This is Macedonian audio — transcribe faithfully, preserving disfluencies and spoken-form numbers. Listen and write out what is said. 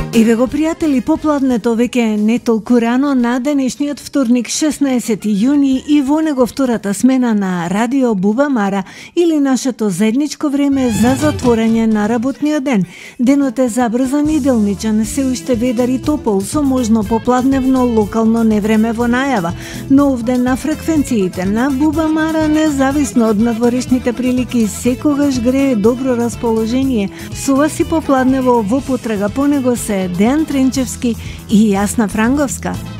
Еве го, пријатели, попладнето веќе е не толку рано на денешниот вторник, шеснаесети јуни, и во него втората смена на Радио Буба Мара, или нашето заедничко време за затворање на работниот ден. Денот е забрзан и делничен, се уште ведар и топол, со можно попладневно локално невреме во најава, но овде на фреквенциите на Буба Мара, независно од надворешните прилики, секогаш грее добро расположение. Со вас и попладнево во потрага по него се Дејан Тренчевски и Јасна Франговска.